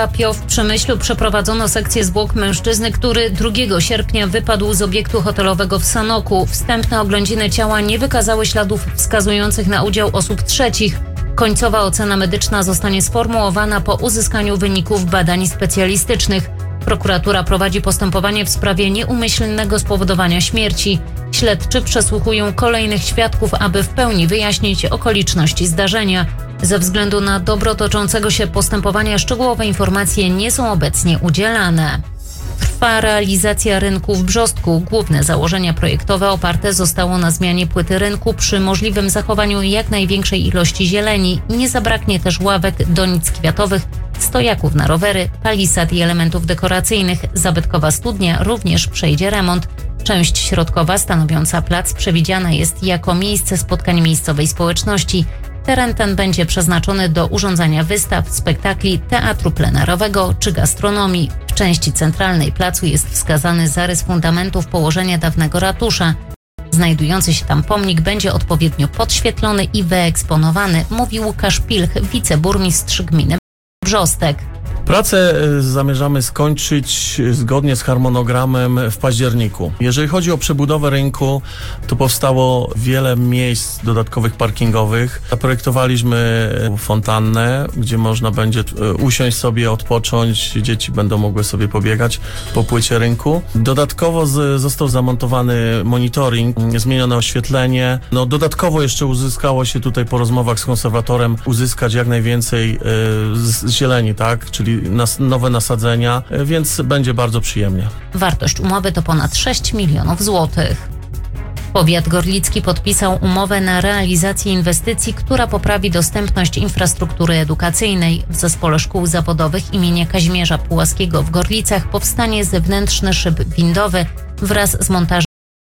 W Przemyślu przeprowadzono sekcję zwłok mężczyzny, który 2 sierpnia wypadł z obiektu hotelowego w Sanoku. Wstępne oględziny ciała nie wykazały śladów wskazujących na udział osób trzecich. Końcowa ocena medyczna zostanie sformułowana po uzyskaniu wyników badań specjalistycznych. Prokuratura prowadzi postępowanie w sprawie nieumyślnego spowodowania śmierci. Śledczy przesłuchują kolejnych świadków, aby w pełni wyjaśnić okoliczności zdarzenia. Ze względu na dobro toczącego się postępowania szczegółowe informacje nie są obecnie udzielane. Trwa realizacja rynku w Brzostku. Główne założenia projektowe oparte zostało na zmianie płyty rynku przy możliwym zachowaniu jak największej ilości zieleni. Nie zabraknie też ławek, donic kwiatowych, stojaków na rowery, palisad i elementów dekoracyjnych. Zabytkowa studnia również przejdzie remont. Część środkowa stanowiąca plac przewidziana jest jako miejsce spotkań miejscowej społeczności. Teren ten będzie przeznaczony do urządzania wystaw, spektakli, teatru plenerowego czy gastronomii. W części centralnej placu jest wskazany zarys fundamentów położenia dawnego ratusza. Znajdujący się tam pomnik będzie odpowiednio podświetlony i wyeksponowany, mówi Łukasz Pilch, wiceburmistrz gminy Brzostek. Pracę zamierzamy skończyć zgodnie z harmonogramem w październiku. Jeżeli chodzi o przebudowę rynku, to powstało wiele miejsc dodatkowych parkingowych. Zaprojektowaliśmy fontannę, gdzie można będzie usiąść sobie, odpocząć. Dzieci będą mogły sobie pobiegać po płycie rynku. Dodatkowo został zamontowany monitoring, zmienione oświetlenie. Dodatkowo jeszcze uzyskało się tutaj po rozmowach z konserwatorem uzyskać jak najwięcej zieleni, tak? Czyli nowe nasadzenia, więc będzie bardzo przyjemnie. Wartość umowy to ponad 6 milionów złotych. Powiat gorlicki podpisał umowę na realizację inwestycji, która poprawi dostępność infrastruktury edukacyjnej. W Zespole Szkół Zawodowych imienia Kazimierza Pułaskiego w Gorlicach powstanie zewnętrzny szyb windowy wraz z montażem